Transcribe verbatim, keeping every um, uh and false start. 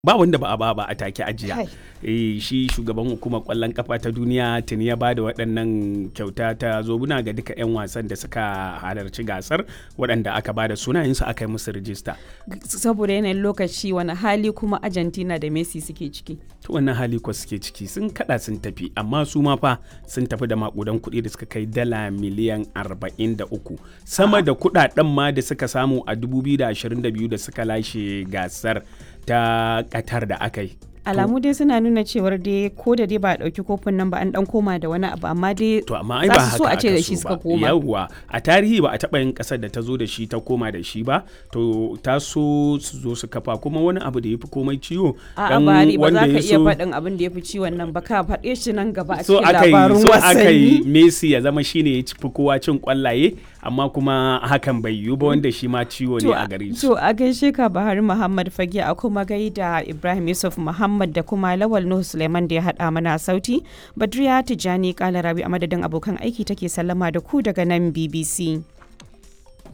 Ba wanda ba a ba ba a take ajiya. Kai. Eh, shi shugaban hukumar ƙwallon kafa ta duniya tuni ya bada waɗannan kyauta ta zobuna ga duka 'yan wasan da suka halarci gasar waɗanda aka bada sunayensu aka yi musu rijista. Saboda yanayin lokaci wani hali kuma Argentina da Messi suke ciki. To wannan hali ko suke ciki sun kada sun tafi amma su ma fa sun tafi da makudan kuɗi da suka kai dala miliyan arba'in da uku sama da kuɗaɗen ma da suka samu a dubu biyu da ashirin da biyu da suka lashe gasar ta Qatar da aka yi. Alamu dai suna nuna cewar dai ko da dai ba a ɗauki kofin nan ba an ɗan koma da wani abu amma dai To amma ai ba za su so haka a ce aka da so shi suka ba. koma. Yawwa a tarihi ba a taɓa yin ƙasar da ta zo da shi ta koma da shi ba to ta so su zo su kafa kuma wani abu da ya fi komai ciwo. A'a dan Bari ba za wanda ka ya iya so- faɗin abin da ya fi ciwon nan ba ka faɗe shi nan gaba a so cikin aka yi labarun so aka yi wasanni. Messi ya zama shine ya ci fi kowa cin kwallaye amma kuma hakan bai yiwu ba wanda shi ma ciwo ne a gare shi. To a gaishe ka Bahari Muhammad Fage a kuma gaida Ibrahim Yusuf Muhammad da kuma Lawal Nuhu Suleiman da ya haɗa mana sauti. Badriya Tijjani Kalarabi a madadin abokan aiki take sallama da ku daga nan B B C.